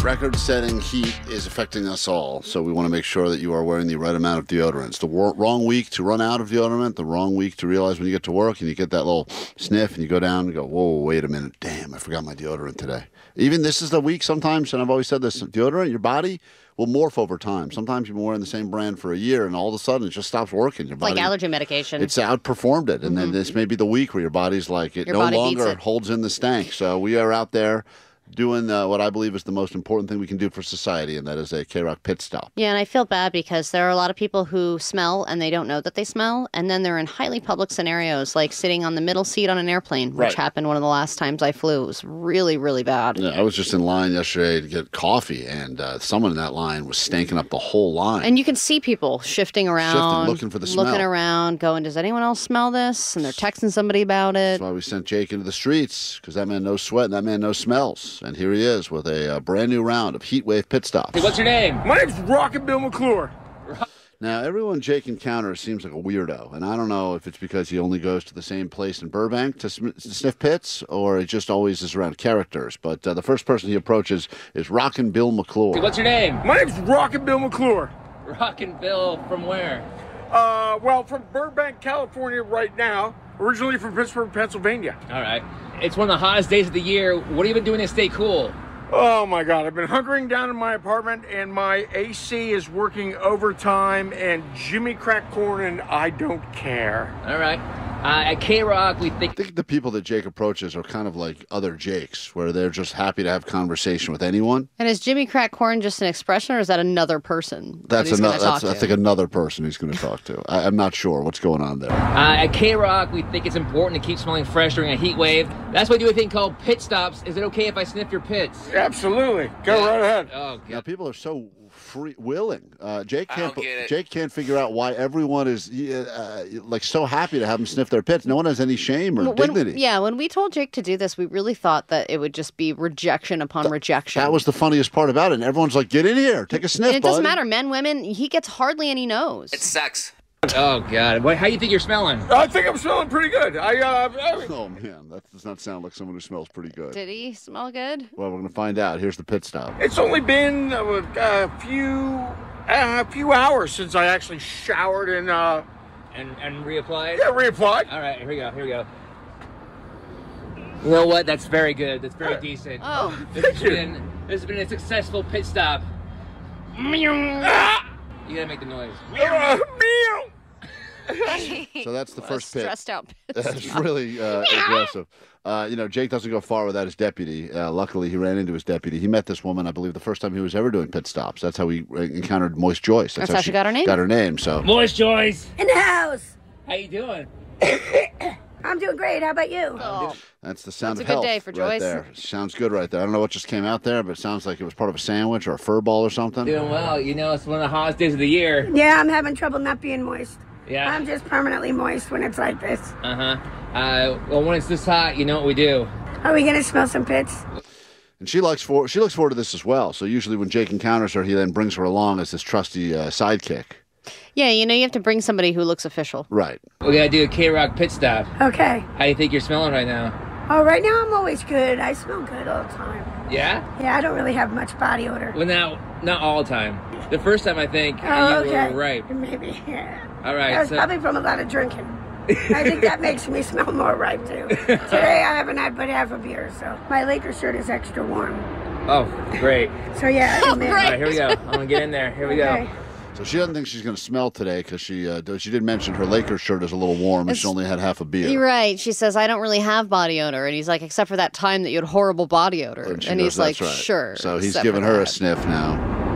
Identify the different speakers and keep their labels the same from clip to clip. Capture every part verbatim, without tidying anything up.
Speaker 1: Record-setting heat is affecting us all, so we want to make sure that you are wearing the right amount of deodorant. It's the wor- wrong week to run out of deodorant, the wrong week to realize when you get to work and you get that little sniff and you go down and go, whoa, wait a minute, damn, I forgot my deodorant today. Even this is the week sometimes, and I've always said this, deodorant, your body will morph over time. Sometimes you've been wearing the same brand for a year, and all of a sudden it just stops working. Your body,
Speaker 2: like allergy medication.
Speaker 1: It's outperformed it, and mm-hmm. then this may be the week where your body's like, it
Speaker 2: your
Speaker 1: no longer
Speaker 2: it.
Speaker 1: holds in the stank. So we are out there doing uh, what I believe is the most important thing we can do for society, and that is a K-Rock pit stop.
Speaker 2: Yeah, and I feel bad because there are a lot of people who smell and they don't know that they smell, and then they're in highly public scenarios, like sitting on the middle seat on an airplane, which
Speaker 1: right.
Speaker 2: happened one of the last times I flew. It was really, really bad.
Speaker 1: Yeah, I was just in line yesterday to get coffee, and uh, someone in that line was stanking up the whole line.
Speaker 2: And you can see people shifting around,
Speaker 1: shifting, looking for the smell.
Speaker 2: Looking around, going, does anyone else smell this? And they're texting somebody about it.
Speaker 1: That's why we sent Jake into the streets, because that man knows sweat and that man knows smells. And here he is with a uh, brand new round of Heat Wave pit stops.
Speaker 3: Hey, what's your name?
Speaker 4: My name's Rockin' Bill McClure.
Speaker 1: Now, everyone Jake encounters seems like a weirdo, and I don't know if it's because he only goes to the same place in Burbank to, sm- to sniff pits, or it just always is around characters. But uh, the first person he approaches is Rockin' Bill McClure.
Speaker 3: Hey, what's your name?
Speaker 4: My name's Rockin' Bill McClure.
Speaker 3: Rockin' Bill from where?
Speaker 4: Uh, well, from Burbank, California right now. Originally from Pittsburgh, Pennsylvania.
Speaker 3: All right. It's one of the hottest days of the year. What have you been doing to stay cool?
Speaker 4: Oh, my God. I've been hunkering down in my apartment, and my A C is working overtime, and Jimmy crack corn, and I don't care.
Speaker 3: All right. Uh, at K-Rock, we think...
Speaker 1: I think the people that Jake approaches are kind of like other Jakes, where they're just happy to have conversation with anyone.
Speaker 2: And is Jimmy crack corn just an expression, or is that another person?
Speaker 1: That's
Speaker 2: that
Speaker 1: another. That's,
Speaker 2: to?
Speaker 1: I think another person he's going to talk to. I, I'm not sure what's going on there.
Speaker 3: Uh, at K-Rock, we think it's important to keep smelling fresh during a heat wave. That's why we do a thing called pit stops. Is it okay if I sniff your pits?
Speaker 4: Absolutely. Go yeah. right ahead.
Speaker 3: Oh, God.
Speaker 1: Now, people are so free willing. Uh, Jake can't.
Speaker 5: get it.
Speaker 1: Jake can't figure out why everyone is uh, like so happy to have him sniff their pits. No one has any shame or
Speaker 2: when,
Speaker 1: dignity.
Speaker 2: Yeah, when we told Jake to do this, we really thought that it would just be rejection upon
Speaker 1: Th-
Speaker 2: rejection.
Speaker 1: That was the funniest part about it. And everyone's like, "Get in here, take a sniff."
Speaker 2: And it doesn't
Speaker 1: bud.
Speaker 2: matter, men, women. He gets hardly any nose.
Speaker 5: It sucks.
Speaker 3: Oh, God. What, how do you think you're smelling?
Speaker 4: I think I'm smelling pretty good. I, uh... I...
Speaker 1: Oh, man, that does not sound like someone who smells pretty good.
Speaker 2: Did he smell good?
Speaker 1: Well, we're going to find out. Here's the pit stop.
Speaker 4: It's only been a, a few... a few hours since I actually showered and, uh...
Speaker 3: And, and reapplied?
Speaker 4: Yeah, reapplied.
Speaker 3: All right, here we go, here we go. You know what? That's very good. That's very decent.
Speaker 2: Oh,
Speaker 3: This has been, this has been a successful pit stop.
Speaker 4: Ah!
Speaker 3: You gotta make the noise.
Speaker 4: Uh, meow.
Speaker 1: So that's the
Speaker 2: what
Speaker 1: first
Speaker 2: a
Speaker 1: pit.
Speaker 2: stressed out pit.
Speaker 1: That's really uh, aggressive. Uh, you know, Jake doesn't go far without his deputy. Uh, luckily, he ran into his deputy. He met this woman, I believe, the first time he was ever doing pit stops. That's how he encountered Moist Joyce.
Speaker 2: That's how she got her name?
Speaker 1: Got her name. So
Speaker 3: Moist Joyce!
Speaker 6: In the house.
Speaker 3: How you doing?
Speaker 6: I'm doing great. How about you?
Speaker 2: Oh.
Speaker 1: that's the sound
Speaker 2: That's
Speaker 1: of
Speaker 2: a good
Speaker 1: health
Speaker 2: day for
Speaker 1: right
Speaker 2: Joyce.
Speaker 1: there. Sounds good right there. I don't know what just came out there, but it sounds like it was part of a sandwich or a fur ball or something.
Speaker 3: Doing well. You know, it's one of the hottest days of the year.
Speaker 6: Yeah, I'm having trouble not being moist.
Speaker 3: Yeah.
Speaker 6: I'm just permanently moist when it's like this.
Speaker 3: Uh-huh. Uh, well, when it's this hot, you know what we do.
Speaker 6: Are we gonna smell some pits?
Speaker 1: And she likes for she looks forward to this as well. So usually when Jake encounters her, he then brings her along as this trusty uh, sidekick.
Speaker 2: Yeah, you know, you have to bring somebody who looks official.
Speaker 1: Right.
Speaker 3: We gotta do a K-Rock pit stop.
Speaker 6: Okay.
Speaker 3: How do you think you're smelling right now?
Speaker 6: Oh, right now I'm always good. I smell good all the time.
Speaker 3: Yeah?
Speaker 6: Yeah, I don't really have much body odor.
Speaker 3: Well, now, not all the time. The first time, I think,
Speaker 6: Oh,
Speaker 3: you
Speaker 6: okay.
Speaker 3: were ripe.
Speaker 6: Maybe. Yeah.
Speaker 3: All right.
Speaker 6: That was
Speaker 3: so,
Speaker 6: probably from a lot of drinking. I think that makes me smell more ripe too. Today I haven't had but half a beer, so my Lakers shirt is extra warm.
Speaker 3: Oh, great.
Speaker 6: So yeah,
Speaker 2: Oh,
Speaker 6: amen.
Speaker 3: All right, here we go. I'm gonna get in there. Here we
Speaker 6: Okay.
Speaker 3: go.
Speaker 1: So she doesn't think she's going to smell today because she uh, she did mention her Lakers shirt is a little warm and she
Speaker 2: It's-
Speaker 1: only had half a beer.
Speaker 2: You're right. She says, I don't really have body odor. And he's like, except for that time that you had horrible body odor.
Speaker 1: And, she
Speaker 2: And
Speaker 1: goes,
Speaker 2: he's like,
Speaker 1: "That's right."
Speaker 2: sure.
Speaker 1: So he's
Speaker 2: except
Speaker 1: giving
Speaker 2: for
Speaker 1: her a
Speaker 2: that.
Speaker 1: sniff now.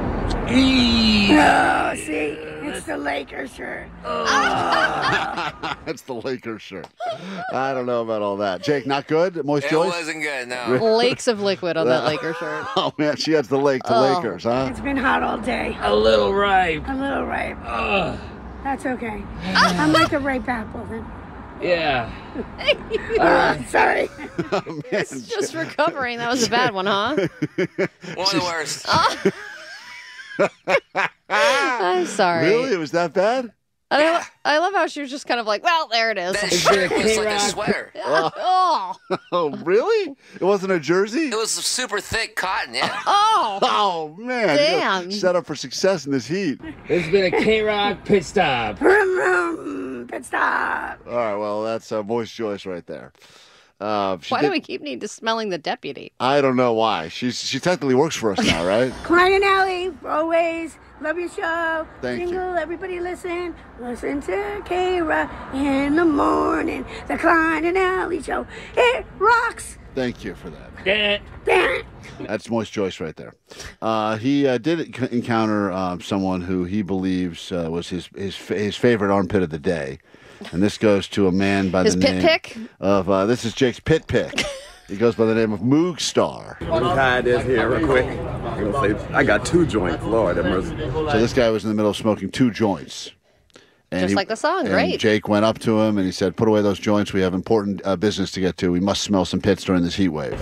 Speaker 6: Oh, see, it's the Lakers shirt.
Speaker 1: That's the Lakers shirt. I don't know about all that. Jake, not good? Moist
Speaker 5: It
Speaker 1: Joyce?
Speaker 5: wasn't good, no.
Speaker 2: Lakes of liquid on that Laker shirt.
Speaker 1: Oh, man, she adds the lake to
Speaker 2: Oh.
Speaker 1: Lakers, huh?
Speaker 6: It's been hot all day.
Speaker 3: A little ripe.
Speaker 6: A little ripe.
Speaker 3: Ugh.
Speaker 6: That's okay. I'm like a ripe apple then.
Speaker 3: Yeah.
Speaker 6: Oh, sorry.
Speaker 1: Oh, man,
Speaker 2: Just recovering. That was a bad one, huh?
Speaker 5: One of the worst.
Speaker 2: I'm sorry.
Speaker 1: Really? It was that bad?
Speaker 2: I,
Speaker 5: Yeah.
Speaker 2: love, I love how she was just kind of like, well, there it is.
Speaker 5: That
Speaker 3: Is there a
Speaker 5: shirt was like a
Speaker 3: K-Rock?
Speaker 5: sweater.
Speaker 2: oh,
Speaker 1: Oh, really? It wasn't a jersey?
Speaker 5: It was super thick cotton, yeah.
Speaker 2: oh.
Speaker 1: Oh, man.
Speaker 2: Damn.
Speaker 1: You're set up for success in this heat.
Speaker 3: This has been a K-Rock pit stop.
Speaker 6: Vroom, vroom, pit stop.
Speaker 1: All right, well, that's uh, Moist Joyce right there. Uh, she
Speaker 2: Why
Speaker 1: did-
Speaker 2: do we keep needing to smelling the deputy?
Speaker 1: I don't know why. She's She technically works for us now, right?
Speaker 6: Klein and Alley, always love your show.
Speaker 1: Thank you.
Speaker 6: Jingle, everybody listen. Listen to K-Rock in the morning. The Klein and Alley show. It rocks.
Speaker 1: Thank you for that.
Speaker 3: Yeah.
Speaker 6: Damn it.
Speaker 1: That's Moist Joyce right there. Uh, he uh, did enc- encounter um, someone who he believes uh, was his, his his favorite armpit of the day. And this goes to a man by
Speaker 2: His
Speaker 1: the
Speaker 2: pit
Speaker 1: name
Speaker 2: pick?
Speaker 1: of, uh, this is Jake's pit pick. He goes by the name of Moog Star.
Speaker 7: Let me tie this here real quick. I'm gonna say, I got two joints, Lord have mercy.
Speaker 1: So this guy was in the middle of smoking two joints. And
Speaker 2: Just like the song,
Speaker 1: and
Speaker 2: great.
Speaker 1: Jake went up to him and he said, put away those joints. We have important uh, business to get to. We must smell some pits during this heat wave.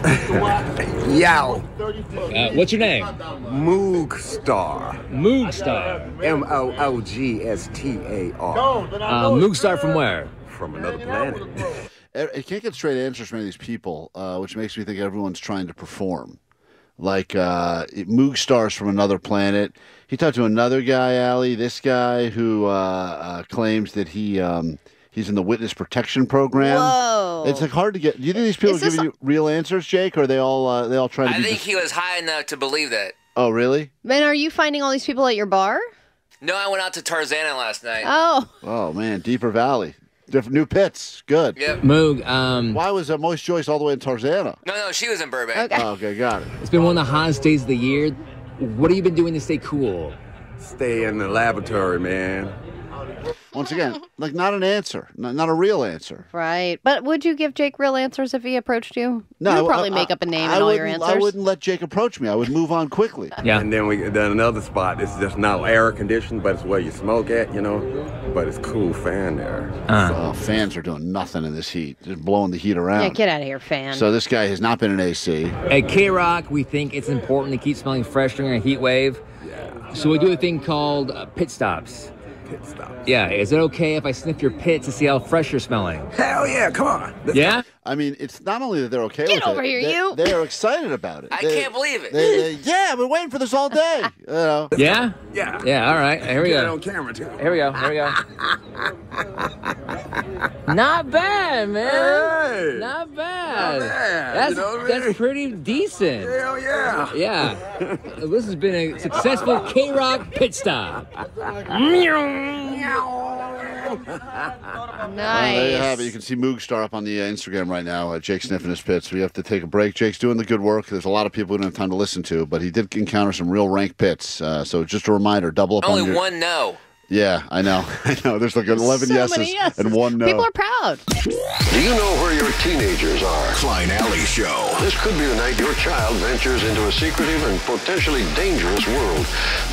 Speaker 7: Yow.
Speaker 3: Uh, what's your name?
Speaker 7: Moog Star.
Speaker 3: Moogstar.
Speaker 7: M O O G S T A R.
Speaker 3: Uh, Moogstar from where?
Speaker 7: From another planet.
Speaker 1: I can't get straight answers from any of these people, uh, which makes me think everyone's trying to perform. Like uh, Moog Stars from another planet. He talked to another guy, Allie, this guy who uh, uh, claims that he um, he's in the witness protection program.
Speaker 2: Whoa.
Speaker 1: It's like hard to get. Do you think these people
Speaker 2: Is
Speaker 1: are
Speaker 2: this
Speaker 1: giving
Speaker 2: a-
Speaker 1: you real answers, Jake, or are they all uh, they all trying to
Speaker 5: I
Speaker 1: be?
Speaker 5: think
Speaker 1: dis-
Speaker 5: he was high enough to believe that.
Speaker 1: Oh, really?
Speaker 2: Ben, are you finding all these people at your bar?
Speaker 5: No, I went out to Tarzana last night.
Speaker 2: Oh,
Speaker 1: Oh man, Deeper Valley, different new pits. Good.
Speaker 5: Yep.
Speaker 3: Moog, um,
Speaker 1: Why was uh, Moist Joyce all the way in Tarzana?
Speaker 5: No, no, she was in Burbank.
Speaker 2: okay.
Speaker 1: Oh, okay, got it.
Speaker 3: it's been one of the hottest days of the year. What have you been doing to stay cool?
Speaker 7: Stay in the laboratory, man.
Speaker 1: Once again, like not an answer, not, not a real answer.
Speaker 2: Right. But would you give Jake real answers if he approached you?
Speaker 1: No,
Speaker 2: You'd
Speaker 1: I-
Speaker 2: probably
Speaker 1: I-
Speaker 2: make up a name
Speaker 1: I
Speaker 2: in all your
Speaker 1: wouldn't-
Speaker 2: answers.
Speaker 1: I wouldn't let Jake approach me. I would move on quickly.
Speaker 3: Yeah.
Speaker 7: And then we then another spot. It's just not air conditioned, but it's where you smoke at, you know. But it's cool fan there.
Speaker 1: Oh, fans are doing nothing in this heat, just blowing the heat around.
Speaker 2: Yeah, get out of here, fan.
Speaker 1: So this guy has not been in A C.
Speaker 3: At K-Rock, we think it's important to keep smelling fresh during a heat wave. So we do a thing called uh, pit stops.
Speaker 7: Pit stops.
Speaker 3: Yeah, is it okay if I sniff your pit to see how fresh you're smelling?
Speaker 7: Hell yeah, come on. Let's
Speaker 3: Yeah?
Speaker 1: I mean, it's not only that they're okay
Speaker 2: Get
Speaker 1: with
Speaker 2: over
Speaker 1: it,
Speaker 2: here,
Speaker 1: they,
Speaker 2: you.
Speaker 1: They are excited about it.
Speaker 5: I
Speaker 1: They-
Speaker 5: can't believe it.
Speaker 1: they- they- yeah, I've been waiting for this all day. You know.
Speaker 3: Yeah?
Speaker 7: Yeah.
Speaker 3: Yeah, all right. Here we
Speaker 7: Get it
Speaker 3: go.
Speaker 7: on camera too.
Speaker 3: Here we go. Here we go. Not bad, man.
Speaker 7: Hey.
Speaker 3: Not bad.
Speaker 7: Not bad,
Speaker 3: That's
Speaker 7: you know what I
Speaker 3: that's
Speaker 7: mean?
Speaker 3: pretty decent.
Speaker 7: Hell yeah.
Speaker 3: Yeah. This has been a successful K-Rock pit stop.
Speaker 2: Nice.
Speaker 1: Well, there you have it. You can see Moog Star up on the uh, Instagram right now. Uh, Jake sniffing his pits. We have to take a break. Jake's doing the good work. There's a lot of people who don't have time to listen to, but he did encounter some real rank pits. Uh, so just a reminder, double up on
Speaker 5: Only
Speaker 1: your...
Speaker 5: one no.
Speaker 1: Yeah, I know. I know. There's like eleven
Speaker 2: so
Speaker 1: yeses,
Speaker 2: many yeses.
Speaker 1: and one no.
Speaker 2: People are proud.
Speaker 8: Do you know where your teenagers are? Klein Alley Show. This could be the night your child ventures into a secretive and potentially dangerous world.